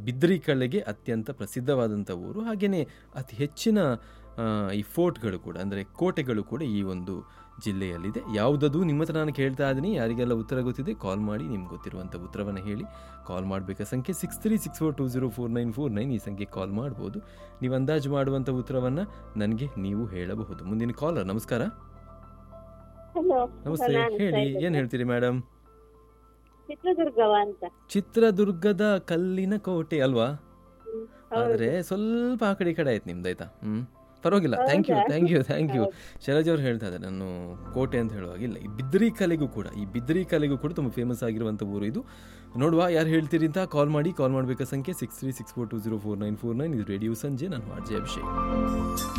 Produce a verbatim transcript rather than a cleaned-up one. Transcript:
ಬಿದ್ರಿ ಕಲೆಗೆ ಅತ್ಯಂತ ಪ್ರಸಿದ್ಧವಾದಂಥ ಊರು. ಹಾಗೆಯೇ ಅತಿ ಹೆಚ್ಚಿನ ಈ ಫೋರ್ಟ್ಗಳು ಕೂಡ ಅಂದರೆ ಕೋಟೆಗಳು ಕೂಡ ಈ ಒಂದು ಜಿಲ್ಲೆಯಲ್ಲಿದೆ. ಯಾವುದದು ನಿಮ್ಮ ಹತ್ರ ನಾನು ಕೇಳ್ತಾ ಇದ್ದೀನಿ, ಯಾರಿಗೆಲ್ಲ ಉತ್ತರ ಗೊತ್ತಿದೆ ಕಾಲ್ ಮಾಡಿ, ನಿಮ್ಗೆ ಗೊತ್ತಿರುವಂಥ ಉತ್ತರವನ್ನು ಹೇಳಿ. ಕಾಲ್ ಮಾಡಬೇಕಾ ಸಂಖ್ಯೆ six three six four to zero four nine four nine ಈ ಸಂಖ್ಯೆ ಕಾಲ್ ಮಾಡ್ಬೋದು. ನೀವು ಅಂದಾಜು ಮಾಡುವಂಥ ಉತ್ತರವನ್ನು ನನಗೆ ನೀವು ಹೇಳಬಹುದು. ಮುಂದಿನ ಕಾಲರ್, ನಮಸ್ಕಾರ. ನಮಸ್ತೆ, ಹೇಳಿ ಏನು ಹೇಳ್ತೀರಿ ಮೇಡಮ್? ಚಿತ್ರದುರ್ಗವ ಅಂತ. ಚಿತ್ರದುರ್ಗದ ಕಲ್ಲಿನ ಕೋಟೆ ಅಲ್ವಾ? ಆದರೆ ಸ್ವಲ್ಪ ಆ ಕಡೆ ಈ ಕಡೆ ಆಯ್ತು ನಿಮ್ದು, ಆಯ್ತಾ? ಹ್ಞೂ ಪರವಾಗಿಲ್ಲ. Thank you thank you thank you Shailaj ಅವ್ರು ಹೇಳ್ತಾ ಇದ್ದಾರೆ, ನಾನು ಕೋಟೆ ಅಂತ ಹೇಳುವಾಗಿಲ್ಲ, ಈ ಬಿದ್ರಿ ಕಲೆಗೂ ಕೂಡ ಈ ಬಿದ್ರಿ ಕಲೆಗೂ ಕೂಡ ತುಂಬ ಫೇಮಸ್ ಆಗಿರುವಂಥ ಊರು ಇದು. ನೋಡುವ ಯಾರು ಹೇಳ್ತೀರಿ ಅಂತ ಕಾಲ್ ಮಾಡಿ. ಕಾಲ್ ಮಾಡಬೇಕಾ ಸಂಖ್ಯೆ six three six four to zero four nine four nine ಇದು ರೇಡಿಯೋ ಸಂಜೆ. ನಾನು ಆರ್ ಜೆ ಅಭಿಷೇಕ್.